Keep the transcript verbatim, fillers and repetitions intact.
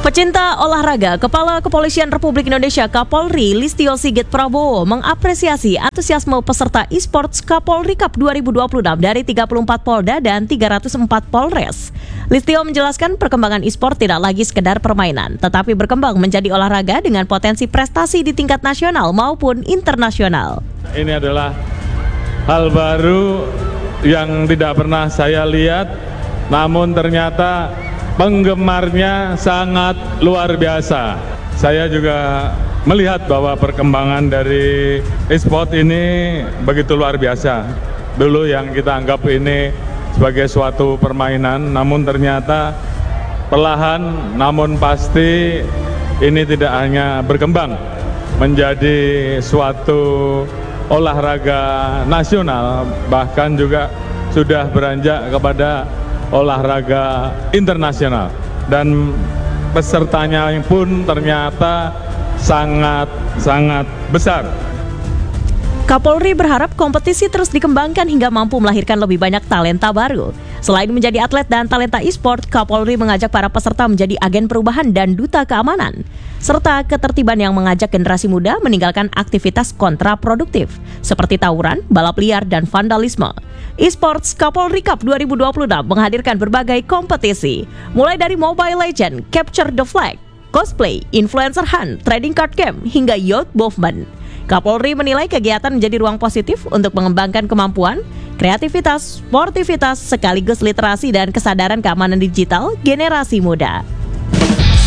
Pecinta olahraga, Kepala Kepolisian Republik Indonesia Kapolri Listio Sigit Prabowo mengapresiasi antusiasme peserta e-sports Kapolri Cup dua ribu dua puluh enam dari tiga puluh empat Polda dan tiga ratus empat Polres. Listio menjelaskan perkembangan e-sport tidak lagi sekedar permainan, tetapi berkembang menjadi olahraga dengan potensi prestasi di tingkat nasional maupun internasional. Ini adalah hal baru yang tidak pernah saya lihat, namun ternyata penggemarnya sangat luar biasa. Saya juga melihat bahwa perkembangan dari e-sport ini begitu luar biasa. Dulu yang kita anggap ini sebagai suatu permainan, namun ternyata perlahan namun pasti ini tidak hanya berkembang menjadi suatu olahraga nasional, bahkan juga sudah beranjak kepada olahraga internasional, dan pesertanya pun ternyata sangat-sangat besar. Kapolri berharap kompetisi terus dikembangkan hingga mampu melahirkan lebih banyak talenta baru. Selain menjadi atlet dan talenta e-sport, Kapolri mengajak para peserta menjadi agen perubahan dan duta keamanan, serta ketertiban yang mengajak generasi muda meninggalkan aktivitas kontraproduktif, seperti tawuran, balap liar, dan vandalisme. E-sports Kapolri Cup dua ribu dua puluh enam menghadirkan berbagai kompetisi, mulai dari Mobile Legends, Capture the Flag, cosplay, influencer hunt, trading card game, hingga youth movement. Kapolri menilai kegiatan menjadi ruang positif untuk mengembangkan kemampuan, kreativitas, sportivitas, sekaligus literasi dan kesadaran keamanan digital generasi muda.